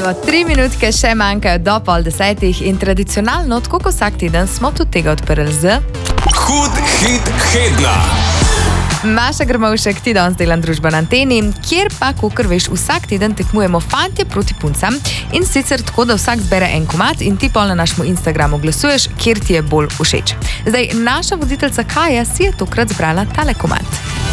Evo, 3 minutke še manjkajo do 9:30 in tradicionalno, tako kot vsak teden, smo tudi tega odprli z... Hud hit tedna. Maša Grmovšek, ti danes delam družbo na Anteni, kjer pa, kakor veš, vsak teden tekmujemo fantje proti puncam in sicer tako, da vsak zbere en komad in ti pol na našem Instagramu glasuješ, kjer ti je bolj všeč. Zdaj, naša voditeljica Kaja si je tokrat zbrala tale komad.